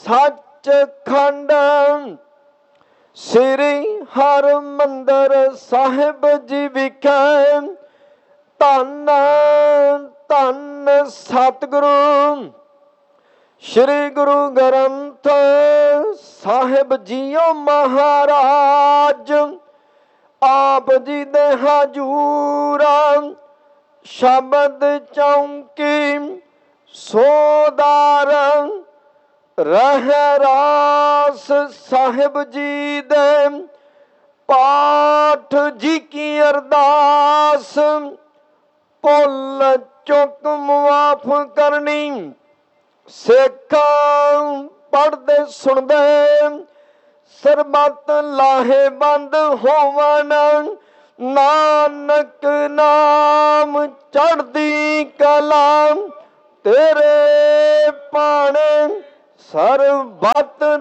ਸੱਚਖੰਡ। ਸ੍ਰੀ ਹਰਿਮੰਦਰ ਸਾਹਿਬ ਜੀ ਵਿਖੇ ਧੰਨ ਧੰਨ ਸਤਿਗੁਰੂ ਸ਼੍ਰੀ ਗੁਰੂ ਗ੍ਰੰਥ ਸਾਹਿਬ ਜੀਓ ਮਹਾਰਾਜ ਆਪ ਜੀ ਦੇ ਹਜੂਰ ਸ਼ਬਦ ਚੌਂਕੀ ਸੋਦਾਰ ਰਹਿਰਾਸ ਸਾਹਿਬ ਜੀ ਦੇ ਪਾਠ ਜੀ ਕੀ ਅਰਦਾਸ ਭੁੱਲ ਚੁੱਕ ਮੁਆਫ ਕਰਨੀ। ਸਿੱਖਾਂ ਪੜ੍ਹਦੇ ਸੁਣਦੇ ਸਰਬੱਤ ਲਾਹੇਵੰਦ ਹੋਵਨ। ਨਾਨਕ ਨਾਮ ਚੜ੍ਹਦੀ ਕਲਾ ਤੇਰੇ ਭਾਣੇ ਸਰਬੱਤ